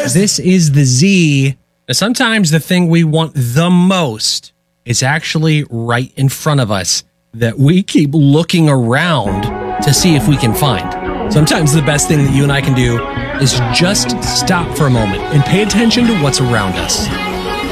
This is the Z. Sometimes the thing we want the most is actually right in front of us that we keep looking around to see if we can find. Sometimes the best thing that you and I can do is just stop for a moment and pay attention to what's around us.